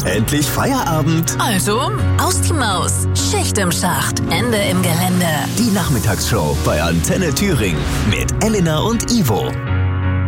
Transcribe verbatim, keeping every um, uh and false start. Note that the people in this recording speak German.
endlich Feierabend. Also, aus die Maus. Schicht im Schacht. Ende im Gelände. Die Nachmittagsshow bei Antenne Thüringen mit Elena und Ivo.